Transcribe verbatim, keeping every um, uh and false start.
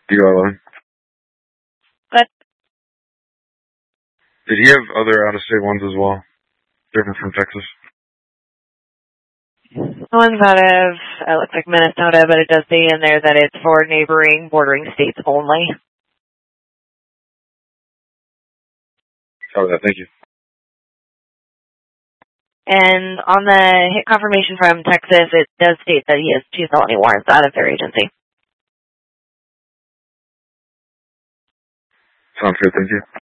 D R line. But did he have other out-of-state ones as well? Different from Texas? one's out of, it looks like Minnesota, but it does say in there that it's for neighboring, bordering states only. Oh, that. Thank you. And on the hit confirmation from Texas, it does state that he has two felony warrants out of their agency. Sounds good. Thank you.